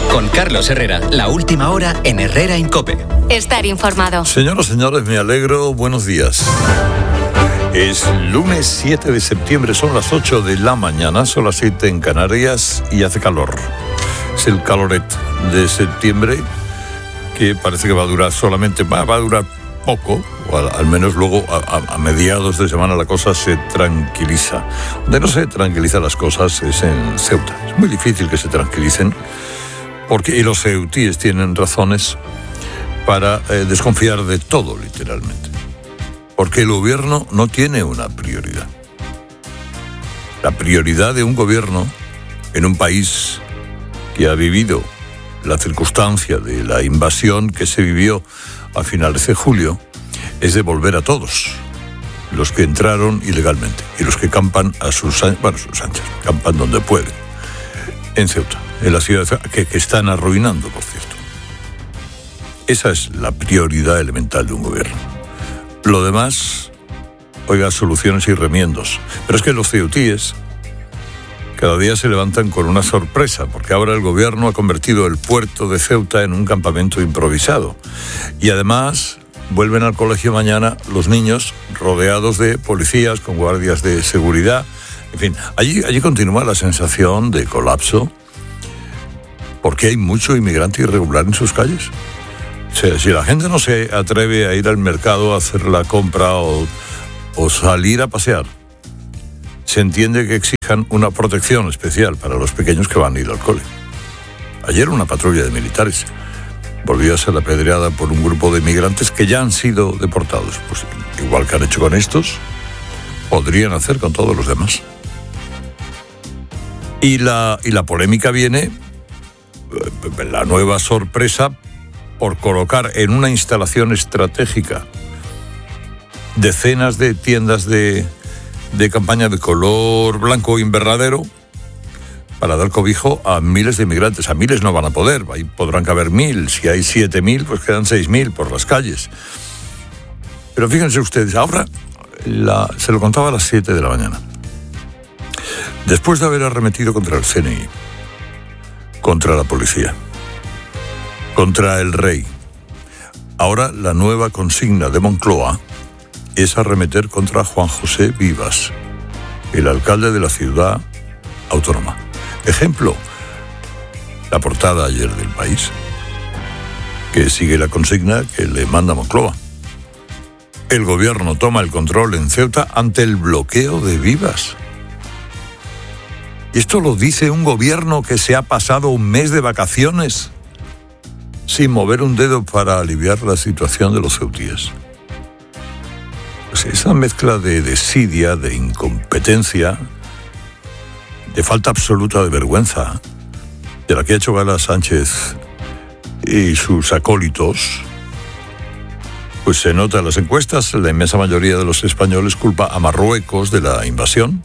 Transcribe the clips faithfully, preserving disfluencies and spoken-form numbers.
Con Carlos Herrera, la última hora en Herrera en COPE. Estar informado. Señoras y señores, me alegro. Buenos días. Es lunes siete de septiembre, son las ocho de la mañana, son las siete en Canarias y hace calor. Es el caloret de septiembre que parece que va a durar solamente, va, va a durar poco, o al, al menos luego a, a, a mediados de semana la cosa se tranquiliza. Donde no se tranquilizan las cosas es en Ceuta. Es muy difícil que se tranquilicen, porque y los ceutíes tienen razones para eh, desconfiar de todo, literalmente. Porque el gobierno no tiene una prioridad. La prioridad de un gobierno en un país que ha vivido la circunstancia de la invasión que se vivió a finales de julio es devolver a todos los que entraron ilegalmente y los que campan a sus, bueno, sus anchas, campan donde pueden, en Ceuta, en la ciudad de Ceuta, que, que están arruinando, por cierto. Esa es la prioridad elemental de un gobierno. Lo demás, oiga, soluciones y remiendos. Pero es que los ceutíes cada día se levantan con una sorpresa, porque ahora el gobierno ha convertido el puerto de Ceuta en un campamento improvisado. Y además vuelven al colegio mañana los niños rodeados de policías con guardias de seguridad. En fin, allí, allí continúa la sensación de colapso, porque hay mucho inmigrante irregular en sus calles. O sea, si la gente no se atreve a ir al mercado a hacer la compra o, o salir a pasear, se entiende que exijan una protección especial para los pequeños que van a ir al cole. Ayer una patrulla de militares volvió a ser apedreada por un grupo de inmigrantes que ya han sido deportados. Pues igual que han hecho con estos, podrían hacer con todos los demás. Y la, y la polémica viene, la nueva sorpresa, por colocar en una instalación estratégica decenas de tiendas de, de campaña de color blanco invernadero para dar cobijo a miles de inmigrantes. A miles no van a poder, ahí podrán caber mil. Si hay siete mil, pues quedan seis mil por las calles. Pero fíjense ustedes, ahora la, se lo contaba a las siete de la mañana. Después de haber arremetido contra el C N I, contra la policía, contra el rey, ahora la nueva consigna de Moncloa es arremeter contra Juan José Vivas, el alcalde de la ciudad autónoma. Ejemplo, la portada ayer del País, que sigue la consigna que le manda Moncloa. El gobierno toma el control en Ceuta ante el bloqueo de Vivas. Esto lo dice un gobierno que se ha pasado un mes de vacaciones sin mover un dedo para aliviar la situación de los ceutíes. Pues esa mezcla de desidia, de incompetencia, de falta absoluta de vergüenza, de la que ha hecho gala Sánchez y sus acólitos, pues se nota en las encuestas. La inmensa mayoría de los españoles culpa a Marruecos de la invasión,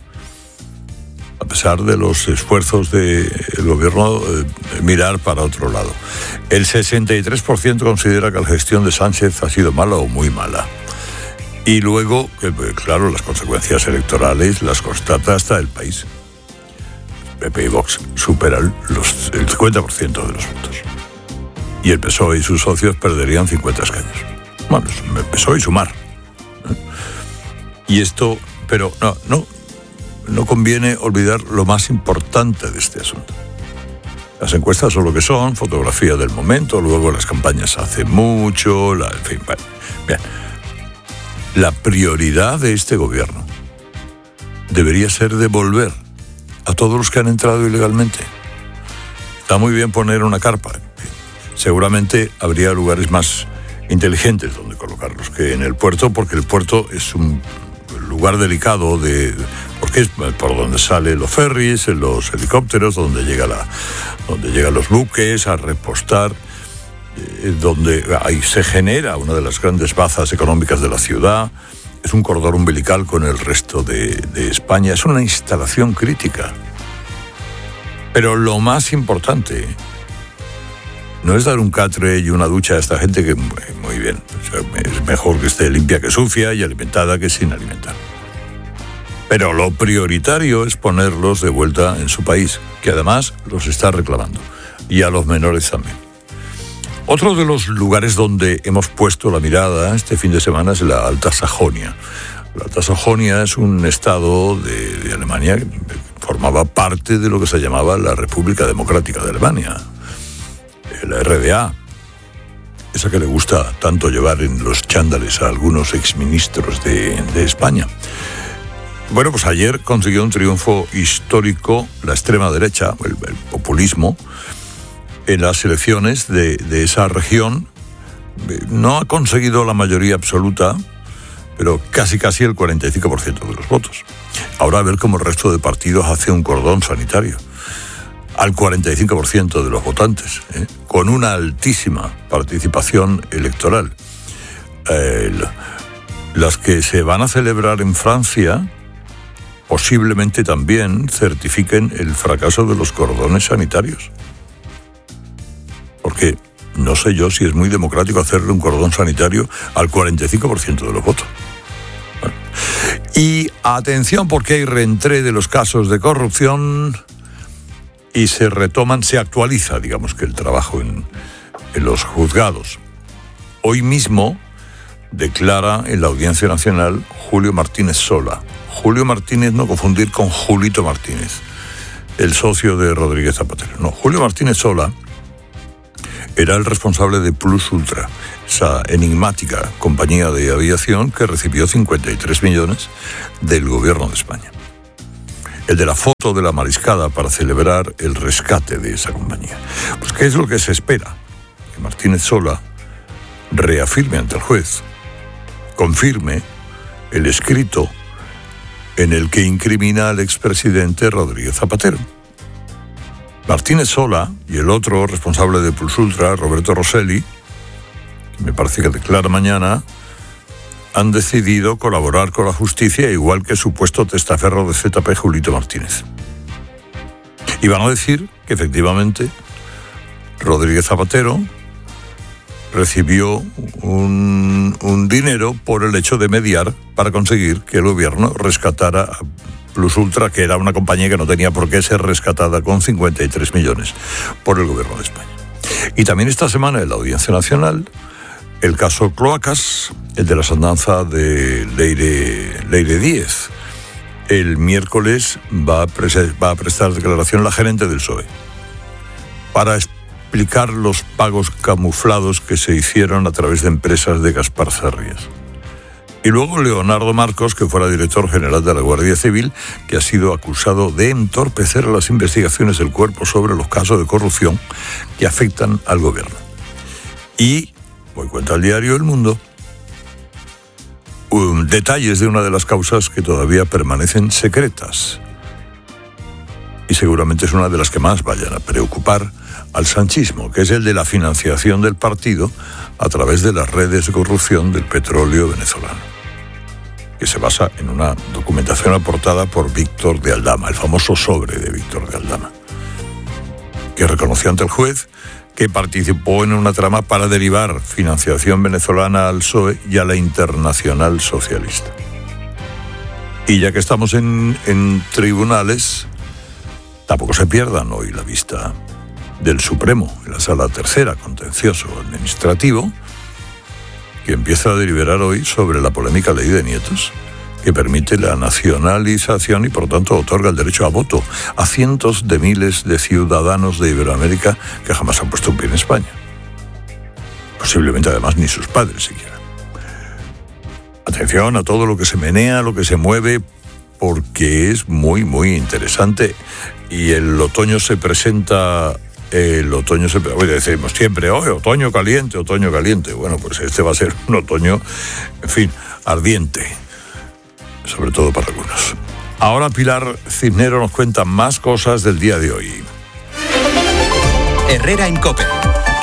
a pesar de los esfuerzos del gobierno eh, mirar para otro lado. El sesenta y tres por ciento considera que la gestión de Sánchez ha sido mala o muy mala. Y luego, que, claro, las consecuencias electorales las constata hasta el País. P P y Vox superan los, el cincuenta por ciento de los votos. Y el P S O E y sus socios perderían cincuenta escaños. Bueno, el P S O E y Sumar. ¿Eh? Y esto, pero no, no, no conviene olvidar lo más importante de este asunto. Las encuestas son lo que son, fotografía del momento, luego las campañas hace mucho, la, en fin, bueno, bien. La prioridad de este gobierno debería ser devolver a todos los que han entrado ilegalmente. Está muy bien poner una carpa. Seguramente habría lugares más inteligentes donde colocarlos que en el puerto, porque el puerto es un lugar delicado de, porque es por donde salen los ferries, los helicópteros, donde llega la, donde llegan los buques a repostar, eh, donde ahí se genera una de las grandes bazas económicas de la ciudad. Es un cordón umbilical con el resto de, de España. Es una instalación crítica. Pero lo más importante no es dar un catre y una ducha a esta gente que, muy bien, o sea, es mejor que esté limpia que sucia y alimentada que sin alimentar. Pero lo prioritario es ponerlos de vuelta en su país, que además los está reclamando. y a los menores también. Otro de los lugares donde hemos puesto la mirada este fin de semana es la Alta Sajonia. La Alta Sajonia es un estado de, de Alemania que formaba parte de lo que se llamaba la República Democrática de Alemania, la R D A, esa que le gusta tanto llevar en los chándales a algunos exministros de, de España. Bueno, pues ayer consiguió un triunfo histórico la extrema derecha, el, el populismo, en las elecciones de, de esa región. No ha conseguido la mayoría absoluta, pero casi casi el cuarenta y cinco por ciento de los votos. Ahora a ver cómo el resto de partidos hace un cordón sanitario al cuarenta y cinco por ciento de los votantes, ¿eh? con una altísima participación electoral. Eh, las que se van a celebrar en Francia posiblemente también certifiquen el fracaso de los cordones sanitarios. Porque no sé yo si es muy democrático hacerle un cordón sanitario al cuarenta y cinco por ciento de los votos. Bueno. Y atención, porque hay reentré de los casos de corrupción y se retoman, se actualiza, digamos, que el trabajo en, en los juzgados. Hoy mismo declara en la Audiencia Nacional Julio Martínez Sola. Julio Martínez, no confundir con Julito Martínez, el socio de Rodríguez Zapatero. No, Julio Martínez Sola era el responsable de Plus Ultra, esa enigmática compañía de aviación que recibió cincuenta y tres millones del gobierno de España. El de la foto de la mariscada para celebrar el rescate de esa compañía. Pues, ¿qué es lo que se espera? Que Martínez Sola reafirme ante el juez, confirme el escrito en el que incrimina al expresidente Rodríguez Zapatero. Martínez Sola y el otro responsable de Plus Ultra, Roberto Rosselli, que me parece que declara mañana, han decidido colaborar con la justicia, igual que el supuesto testaferro de Z P, Julito Martínez. Y van a decir que efectivamente Rodríguez Zapatero recibió un, un dinero por el hecho de mediar para conseguir que el gobierno rescatara a Plus Ultra, que era una compañía que no tenía por qué ser rescatada, con cincuenta y tres millones por el gobierno de España. Y también esta semana en la Audiencia Nacional, el caso Cloacas, el de la sandanza de Leire, Leire Díez. El miércoles va a, pre- va a prestar declaración la gerente del P S O E para explicar los pagos camuflados que se hicieron a través de empresas de Gaspar Zarrías. Y luego Leonardo Marcos, que fuera director general de la Guardia Civil, que ha sido acusado de entorpecer las investigaciones del cuerpo sobre los casos de corrupción que afectan al gobierno. Y, hoy cuenta el diario El Mundo, um, detalles de una de las causas que todavía permanecen secretas. Y seguramente es una de las que más vayan a preocupar al sanchismo, que es el de la financiación del partido a través de las redes de corrupción del petróleo venezolano, que se basa en una documentación aportada por Víctor de Aldama, el famoso sobre de Víctor de Aldama, que reconoció ante el juez que participó en una trama para derivar financiación venezolana al P S O E y a la Internacional Socialista. Y ya que estamos en, en tribunales, tampoco se pierdan hoy la vista del Supremo, en la Sala Tercera, contencioso administrativo, que empieza a deliberar hoy sobre la polémica ley de nietos, que permite la nacionalización y por tanto otorga el derecho a voto a cientos de miles de ciudadanos de Iberoamérica que jamás han puesto un pie en España. Posiblemente además ni sus padres siquiera. Atención a todo lo que se menea, lo que se mueve, porque es muy, muy interesante. Y el otoño se presenta... El otoño se... Hoy decimos siempre, oh, otoño caliente, otoño caliente. Bueno, pues este va a ser un otoño, en fin, ardiente. Sobre todo para algunos. Ahora Pilar Cisnero nos cuenta más cosas del día de hoy. Herrera en COPE.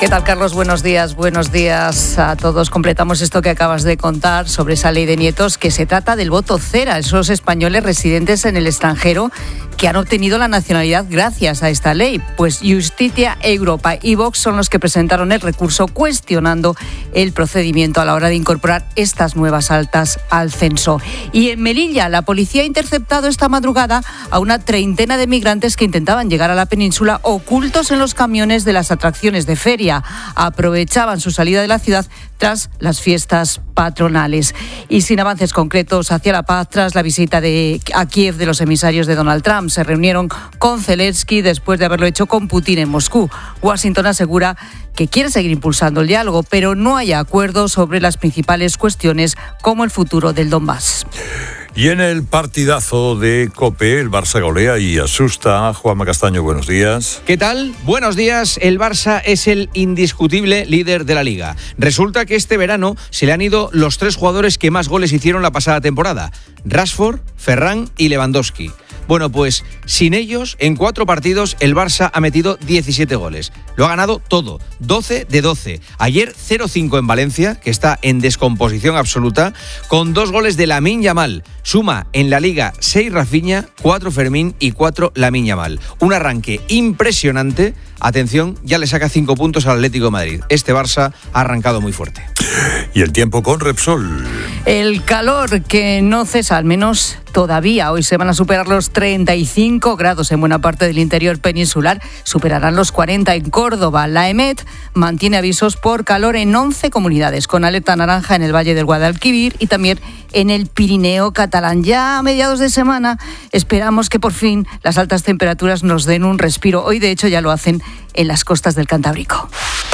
¿Qué tal, Carlos? Buenos días, buenos días a todos. Completamos esto que acabas de contar sobre esa ley de nietos, que se trata del voto cera, esos españoles residentes en el extranjero que han obtenido la nacionalidad gracias a esta ley. Pues Justicia Europa y Vox son los que presentaron el recurso cuestionando el procedimiento a la hora de incorporar estas nuevas altas al censo. Y en Melilla, la policía ha interceptado esta madrugada a una treintena de migrantes que intentaban llegar a la península ocultos en los camiones de las atracciones de feria. Aprovechaban su salida de la ciudad tras las fiestas patronales. Y sin avances concretos hacia la paz tras la visita de, a Kiev de los emisarios de Donald Trump. Se reunieron con Zelensky después de haberlo hecho con Putin en Moscú. Washington asegura que quiere seguir impulsando el diálogo, pero no hay acuerdo sobre las principales cuestiones como el futuro del Donbass. Y en el partidazo de COPE, el Barça golea y asusta. Juanma Castaño, buenos días. ¿Qué tal? Buenos días. El Barça es el indiscutible líder de la Liga. Resulta que este verano se le han ido los tres jugadores que más goles hicieron la pasada temporada: Rashford, Ferran y Lewandowski. Bueno, pues sin ellos, en cuatro partidos, el Barça ha metido diecisiete goles. Lo ha ganado todo, doce de doce. Ayer cero cinco en Valencia, que está en descomposición absoluta, con dos goles de Lamine Yamal. Suma en la Liga seis Rafinha, cuatro Fermín y cuatro Lamine Yamal. Un arranque impresionante. Atención, ya le saca cinco puntos al Atlético de Madrid. Este Barça ha arrancado muy fuerte. Y el tiempo con Repsol. El calor que no cesa, al menos todavía. Hoy se van a superar los treinta y cinco grados en buena parte del interior peninsular. Superarán los cuarenta en Córdoba. La EMET mantiene avisos por calor en once comunidades, con alerta naranja en el Valle del Guadalquivir y también en el Pirineo catalán. Ya a mediados de semana esperamos que por fin las altas temperaturas nos den un respiro. Hoy, de hecho, ya lo hacen en las costas del Cantábrico.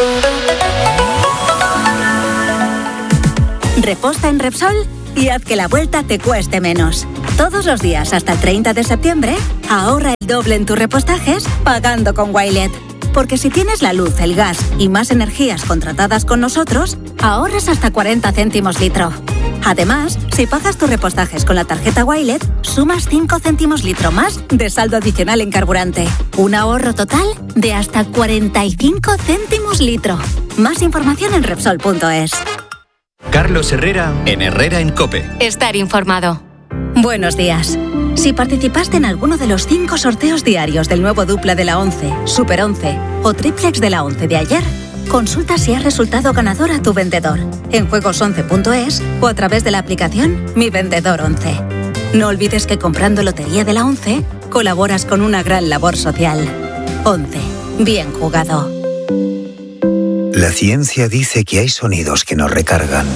Reposta en Repsol y haz que la vuelta te cueste menos. Todos los días hasta el treinta de septiembre, ahorra el doble en tus repostajes pagando con Wilet. Porque si tienes la luz, el gas y más energías contratadas con nosotros, ahorras hasta cuarenta céntimos litro. Además, si pagas tus repostajes con la tarjeta Wilet, sumas cinco céntimos litro más de saldo adicional en carburante. Un ahorro total de hasta cuarenta y cinco céntimos litro. Más información en Repsol punto es. Carlos Herrera en Herrera en COPE. Estar informado. Buenos días. Si participaste en alguno de los cinco sorteos diarios del nuevo dupla de la once, Super once o triplex de la once de ayer, consulta si has resultado ganador a tu vendedor en juegos once punto es o a través de la aplicación Mi Vendedor once. No olvides que comprando Lotería de la once colaboras con una gran labor social. once. Bien jugado. La ciencia dice que hay sonidos que nos recargan.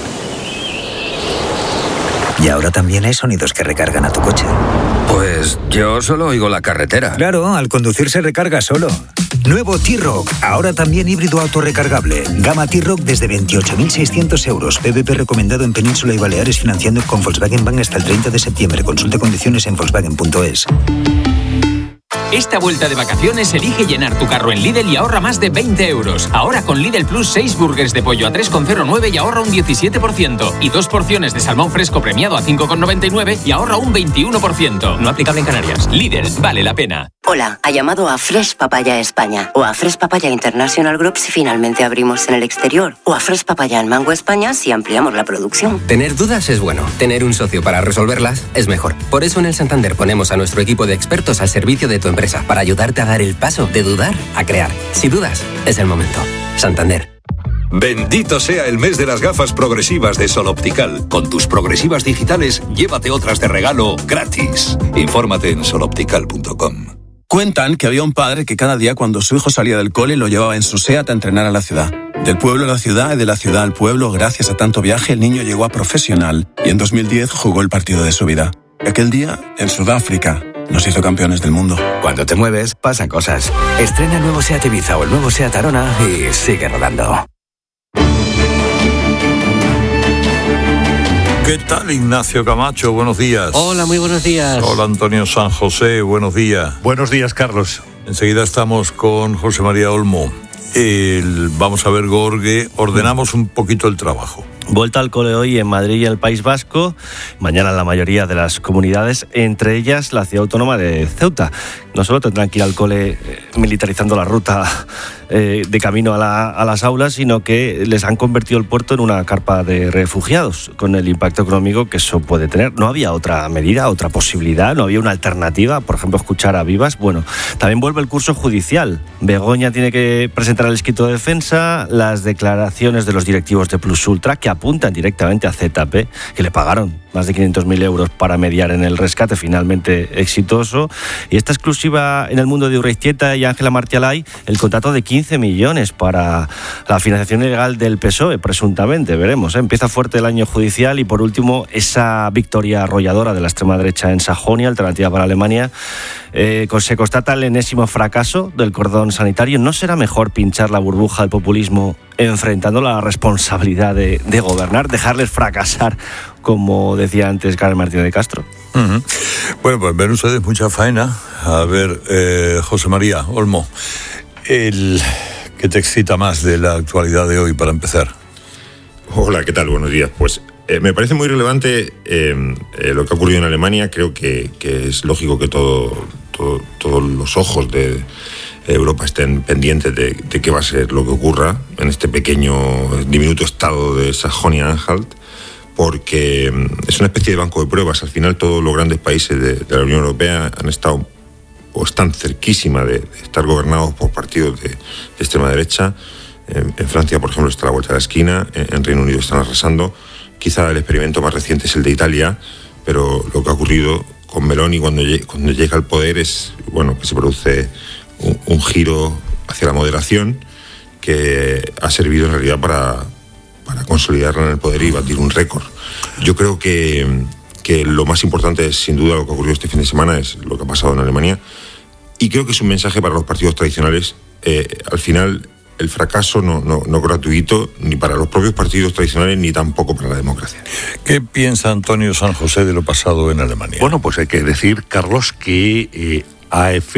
Y ahora también hay sonidos que recargan a tu coche. Pues yo solo oigo la carretera. Claro, al conducir se recarga solo. Nuevo T-Roc, ahora también híbrido autorrecargable. Gama T-Roc desde veintiocho mil seiscientos euros. P V P recomendado en Península y Baleares, financiando con Volkswagen Bank hasta el treinta de septiembre. Consulte condiciones en volkswagen punto es. Esta vuelta de vacaciones elige llenar tu carro en Lidl y ahorra más de veinte euros. Ahora con Lidl Plus seis burgers de pollo a tres con cero nueve y ahorra un diecisiete por ciento. Y dos porciones de salmón fresco premiado a cinco con noventa y nueve y ahorra un veintiuno por ciento. No aplicable en Canarias. Lidl, vale la pena. Hola, ha llamado a Fresh Papaya España o a Fresh Papaya International Group si finalmente abrimos en el exterior o a Fresh Papaya en Mango España si ampliamos la producción. Tener dudas es bueno, tener un socio para resolverlas es mejor. Por eso en el Santander ponemos a nuestro equipo de expertos al servicio de tu empresa para ayudarte a dar el paso de dudar a crear. Si dudas, es el momento. Santander. Bendito sea el mes de las gafas progresivas de Sol Optical. Con tus progresivas digitales, llévate otras de regalo gratis. Infórmate en sol optical punto com. Cuentan que había un padre que cada día cuando su hijo salía del cole lo llevaba en su SEAT a entrenar a la ciudad. Del pueblo a la ciudad y de la ciudad al pueblo, gracias a tanto viaje, el niño llegó a profesional y en dos mil diez jugó el partido de su vida. Aquel día, en Sudáfrica, nos hizo campeones del mundo. Cuando te mueves, pasan cosas. Estrena el nuevo SEAT Ibiza o el nuevo SEAT Arona y sigue rodando. ¿Qué tal, Ignacio Camacho? Buenos días. Hola, muy buenos días. Hola, Antonio San José. Buenos días. Buenos días, Carlos. Enseguida estamos con José María Olmo. El, vamos a ver, Gorge, ordenamos un poquito el trabajo. Vuelta al cole hoy en Madrid y el País Vasco. Mañana en la mayoría de las comunidades, entre ellas la ciudad autónoma de Ceuta. No solo tendrán que ir al cole militarizando la ruta eh, de camino a, la, a las aulas, sino que les han convertido el puerto en una carpa de refugiados, con el impacto económico que eso puede tener. No había otra medida, otra posibilidad, no había una alternativa, por ejemplo, escuchar a Vivas. Bueno, también vuelve el curso judicial. Begoña tiene que presentar el escrito de defensa, las declaraciones de los directivos de Plus Ultra, que apuntan directamente a Z P, que le pagaron más de quinientos mil euros para mediar en el rescate, finalmente exitoso. Y esta exclusiva en El Mundo de Urreistieta y Ángela Martialay, el contrato de quince millones para la financiación ilegal del P S O E, presuntamente, veremos, ¿eh? Empieza fuerte el año judicial. Y por último, esa victoria arrolladora de la extrema derecha en Sajonia, alternativa para Alemania. Eh, se constata el enésimo fracaso del cordón sanitario. ¿No será mejor pinchar la burbuja del populismo enfrentándola a la responsabilidad de, de gobernar, dejarles fracasar, como decía antes Carmen Martínez de Castro? Uh-huh. Bueno, pues ven ustedes mucha faena. A ver, eh, José María Olmo, el, ¿qué te excita más de la actualidad de hoy para empezar? Hola, ¿qué tal? Buenos días. Pues eh, me parece muy relevante eh, eh, lo que ha ocurrido en Alemania. Creo que, que es lógico que todo, todo, todos los ojos de Europa estén pendientes de, de qué va a ser lo que ocurra en este pequeño, diminuto estado de Sajonia-Anhalt, porque es una especie de banco de pruebas. Al final todos los grandes países de, de la Unión Europea han estado o están cerquísima de, de estar gobernados por partidos de, de extrema derecha. En, en Francia, por ejemplo, está a la vuelta de la esquina, en, en Reino Unido están arrasando. Quizá el experimento más reciente es el de Italia, pero lo que ha ocurrido con Meloni cuando, cuando llega al poder es, bueno, que se produce un, un giro hacia la moderación que ha servido en realidad para, para consolidarla en el poder y batir un récord. Yo creo que, que lo más importante es, sin duda, lo que ha ocurrido este fin de semana, es lo que ha pasado en Alemania, y creo que es un mensaje para los partidos tradicionales. Eh, al final, el fracaso no, no, no gratuito ni para los propios partidos tradicionales ni tampoco para la democracia. ¿Qué piensa Antonio San José de lo pasado en Alemania? Bueno, pues hay que decir, Carlos, que eh, A F